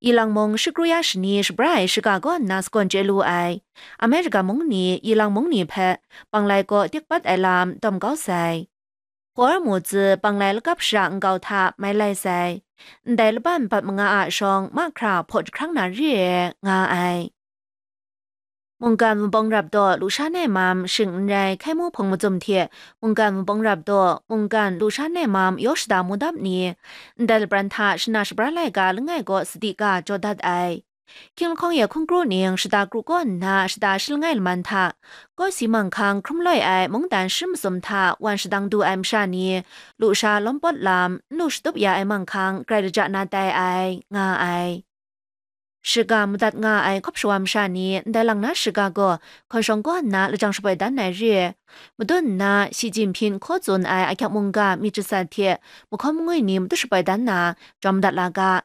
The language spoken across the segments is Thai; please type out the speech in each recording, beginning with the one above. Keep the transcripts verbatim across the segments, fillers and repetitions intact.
伊朗蒙是古亚十年是不爱是个个那是关节路爱，阿美日个蒙尼伊朗蒙尼拍，帮来个迪巴爱兰当高赛，霍尔木子帮来了个上高塔买来赛，带了班把蒙阿上马克ราพดครั้งนาเรียงาไอมงการมุบงรับตัวลูชาแนมามสิงไรแค่มูพงมาจมเทียมงการมุบงรับตัวมงการลูชาแนมามยศดามุดับนี้แต่ละบรรทัดชนะสบราไลกาลง่ายก็สติกาจอดัดไอคิงคงอยากคงกรูเนียงสตากรูก้อนนาสตาชิลง่ายมันทาก็สีมังคังครุ่มลอยไอมงดันชิมสมทาวันสดังดูไอมชานีลูชาล้อมปดลามลูชตุบยาไอมังคังไกรจะนาไตไองาไอ是个木达nga爱可不完啥呢？在朗那是个个，看上过那了张是白单来日，木顿那习近平可尊爱爱看蒙个米之三天，木看蒙爱你们都是白单那，专门达那个。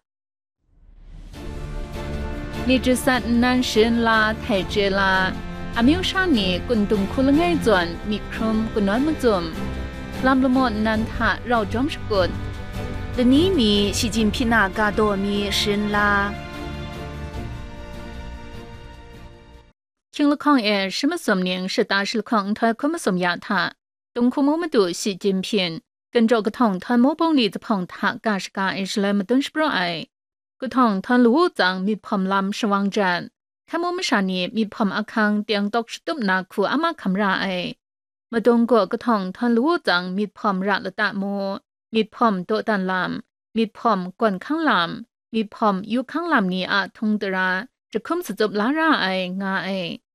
米之三南神啦，太子啦，阿苗啥呢？กุนตุงคุลง่ายจวนมีครมกุนน้อยมุจุมลำละมดนันทะเราจอมสกุล的你米习近平那个多米神啦。 听了抗议什么什么年是大是抗他可么什么亚他，东库某么多习近平跟着个痛他某帮里的碰他干是干一是来么东是不爱，个痛他路长มีพอมลำสว่างจันข้ามุมชานีมีพอมอาคังเตียงตกสตุบนาคูอามาคำราไอมาดงก็กระทองทันรู้จังมีพอมระละตะโมมีพอมโตตันลำมีพอมก่อนข้างลำมีพอมอยู่ข้างลำนี้อาทงตราจะคุ้มสจบลาราไองาไอ